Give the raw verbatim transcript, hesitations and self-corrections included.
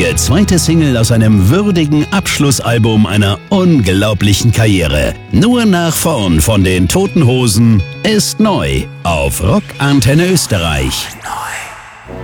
ihre zweite Single aus einem würdigen Abschlussalbum einer unglaublichen Karriere. Nur nach vorn von den Toten Hosen ist neu auf Rock Antenne Österreich.